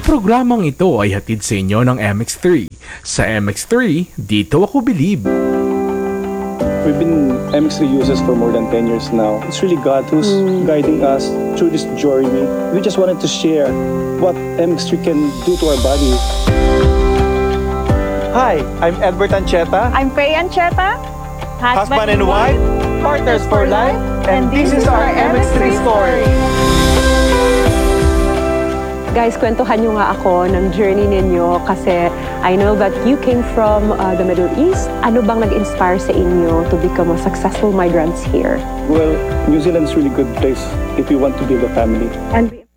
programang ito ay hatid sa inyo ng MX3. Sa MX3, dito ako believe. We've been MX3 users for more than 10 years now. It's really God who's guiding us through this journey. We just wanted to share what MX3 can do to our body. Hi, I'm Edbert Ancheta, I'm Faye Ancheta, husband and wife, partners for life, and this is our MX3 story. Guys, kwentuhan nyo nga ako ng journey ninyo kasi I know that you came from the Middle East. Ano bang nag-inspire sa inyo to become a successful migrants here? Well, New Zealand is a really good place if you want to build a family. And